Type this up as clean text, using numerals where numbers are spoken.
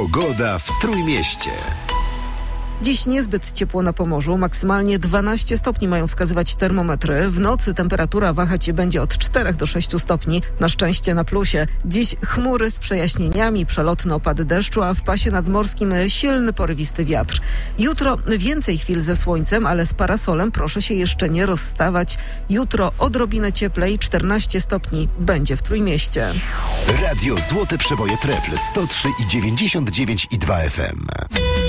Pogoda w Trójmieście. Dziś niezbyt ciepło na Pomorzu, maksymalnie 12 stopni mają wskazywać termometry. W nocy temperatura wahać się będzie od 4 do 6 stopni, na szczęście na plusie. Dziś chmury z przejaśnieniami, przelotne opady deszczu, a w pasie nadmorskim silny, porywisty wiatr. Jutro więcej chwil ze słońcem, ale z parasolem proszę się jeszcze nie rozstawać. Jutro odrobinę cieplej, 14 stopni będzie w Trójmieście. Radio Złote Przeboje Trefl 103,99 i 2 FM.